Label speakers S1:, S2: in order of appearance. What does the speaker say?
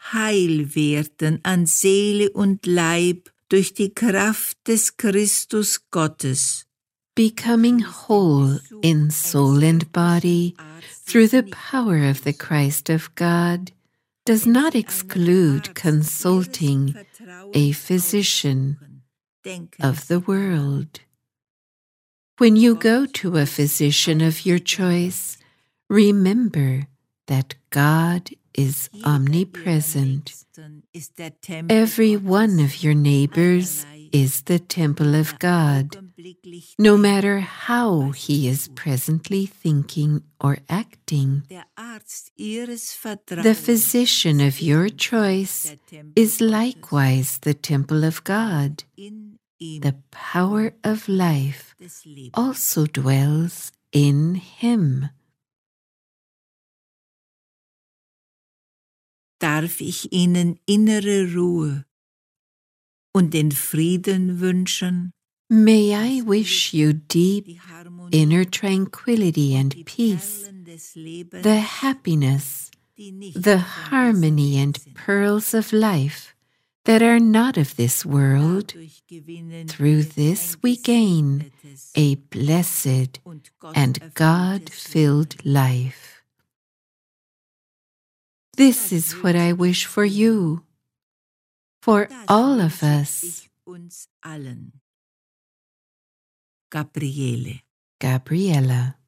S1: heil werden an Seele und Leib durch die Kraft des Christus Gottes.
S2: Becoming whole in soul and body through the power of the Christ of God does not exclude consulting a physician of the world. When you go to a physician of your choice, remember that God is omnipresent. Every one of your neighbors is the temple of God, no matter how he is presently thinking or acting. The physician of your choice is likewise the temple of God. The power of life also dwells in him.
S1: Darf ich Ihnen innere Ruhe und den Frieden wünschen?
S2: May I wish you deep inner tranquility and peace, the happiness, the harmony and pearls of life that are not of this world. Through this we gain a blessed and God-filled life. This is what I wish for you, for all of us.
S1: Gabriele.
S2: Gabriella.